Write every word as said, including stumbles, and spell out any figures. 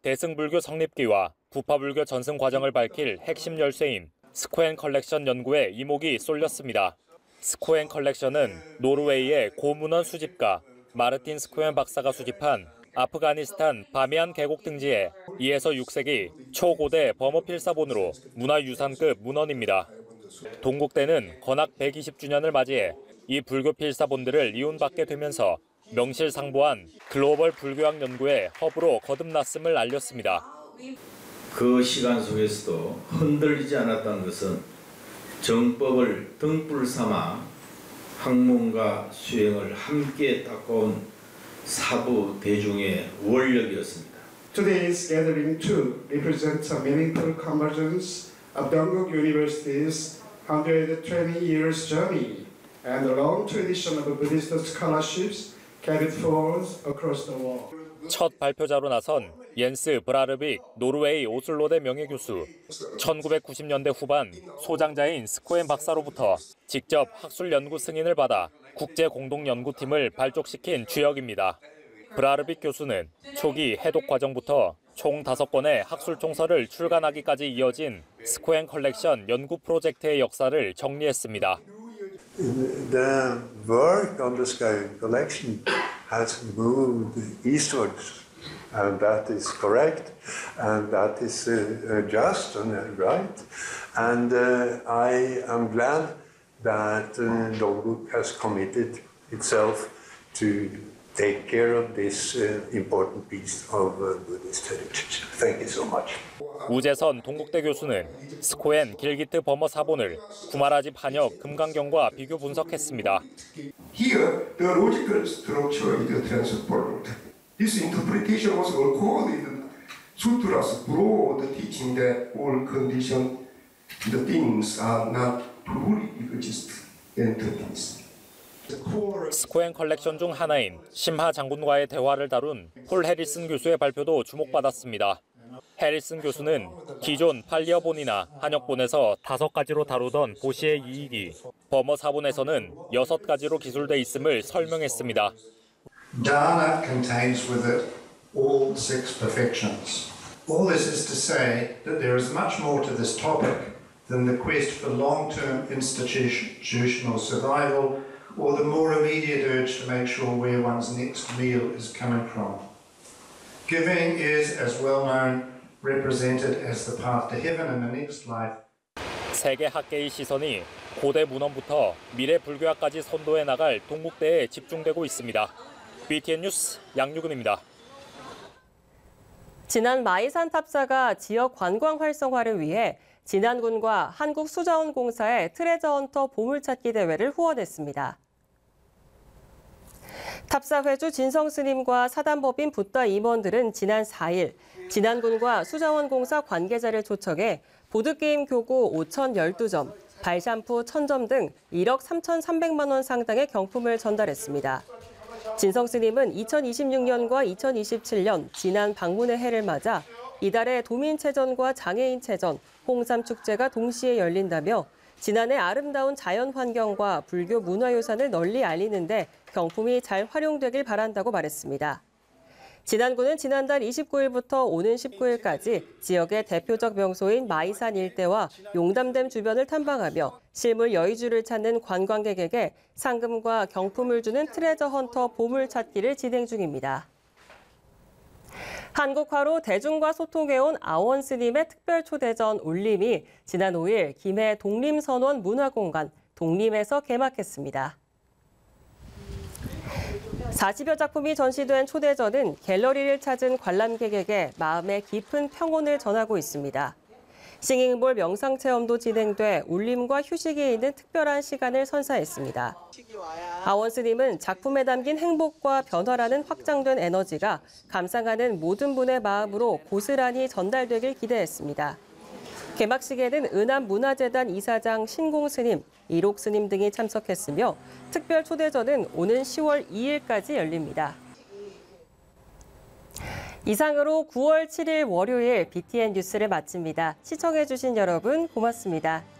대승불교 성립기와 부파불교 전승 과정을 밝힐 핵심 열쇠인 스코앤 컬렉션 연구에 이목이 쏠렸습니다. 스코앤 컬렉션은 노르웨이의 고문헌 수집가 마르틴 스코앤 박사가 수집한 아프가니스탄 바미안 계곡 등지의 이에서 육 세기 초고대 버머 필사본으로 문화유산급 문헌입니다. 동국대는 건학 백이십 주년을 맞이해 이 불교 필사본들을 이운받게 되면서 명실상부한 글로벌 불교학 연구의 허브로 거듭났음을 알렸습니다. 그 시간 속에서도 흔들리지 않았다는 것은 정법을 등불 삼아 학문과 수행을 함께 닦아온 사부 대중의 원력이었습니다. Today's gathering too represents a meaningful convergence of Dongguk University's one hundred twenty years journey and a long tradition of Buddhist scholarships carried forth across the world. 첫 발표자로 나선 옌스 브라르빅 노르웨이 오슬로대 명예교수, 천구백구십 년대 후반 소장자인 스코앤 박사로부터 직접 학술 연구 승인을 받아 국제 공동 연구팀을 발족시킨 주역입니다. 브라르빅 교수는 초기 해독 과정부터 총 다섯 건의 학술 총서를 출간하기까지 이어진 스코앤 컬렉션 연구 프로젝트의 역사를 정리했습니다. The work on the Scoään collection has moved eastwards, and that is correct, and that is uh, just and right. And uh, I am glad that uh, Dongguk has committed itself to take care of this uh, important piece of uh, Buddhist heritage. Thank you so much. 우재선 동국대 교수는 스코앤 길기트 버머 사본을 구마라집 한역 금강경과 비교 분석했습니다. Here, the logical structure is transformed. This interpretation was accorded Sutra's broad teaching that all conditions, the things are not truly exist entities. 스코앤 컬렉션 중 하나인 심하 장군과의 대화를 다룬 폴 해리슨 교수의 발표도 주목받았습니다. 해리슨 교수는 기존 팔리어본이나 한역본에서 다섯 가지로 다루던 보시의 이익이 버머 사본에서는 여섯 가지로 기술돼 있음을 설명했습니다. Dharna contains with it all six perfections. All this is to say that there is much more to this topic than the quest for long-term institutional survival or the more immediate urge to make sure where one's next meal is coming from. Giving is, as well known, represented as the path to heaven in the next life. 세계 학계의 시선이 고대 문헌부터 미래 불교학까지 선도해 나갈 동국대에 집중되고 있습니다. 비티엔 뉴스 양유근입니다. 지난 마이산 탑사가 지역 관광 활성화를 위해 진안군과 한국수자원공사의 트레저 헌터 보물찾기 대회를 후원했습니다. 탑사 회주 진성 스님과 사단법인 붓다 임원들은 지난 사 일 진안군과 수자원공사 관계자를 초청해 보드게임 교구 오천십이 점, 발샴푸 천 점 등 일억 삼천삼백만 원 상당의 경품을 전달했습니다. 진성 스님은 이천이십육 년과 이천이십칠 년 진안 방문의 해를 맞아 이달에 도민체전과 장애인체전, 홍삼축제가 동시에 열린다며 진안의 아름다운 자연환경과 불교 문화유산을 널리 알리는 데 경품이 잘 활용되길 바란다고 말했습니다. 진안군은 지난달 이십구 일부터 오는 십구 일까지 지역의 대표적 명소인 마이산 일대와 용담댐 주변을 탐방하며 실물 여의주를 찾는 관광객에게 상금과 경품을 주는 트레저 헌터 보물찾기를 진행 중입니다. 한국화로 대중과 소통해온 아원 스님의 특별 초대전 울림이 지난 오 일 김해 독림선원 문화공간 독림에서 개막했습니다. 사십여 작품이 전시된 초대전은 갤러리를 찾은 관람객에게 마음의 깊은 평온을 전하고 있습니다. 싱잉볼 명상체험도 진행돼 울림과 휴식이 있는 특별한 시간을 선사했습니다. 아원 스님은 작품에 담긴 행복과 변화라는 확장된 에너지가 감상하는 모든 분의 마음으로 고스란히 전달되길 기대했습니다. 개막식에는 은암문화재단 이사장 신공 스님, 이록 스님 등이 참석했으며 특별 초대전은 오는 시월 이 일까지 열립니다. 이상으로 구월 칠 일 월요일 비티엔 뉴스를 마칩니다. 시청해주신 여러분 고맙습니다.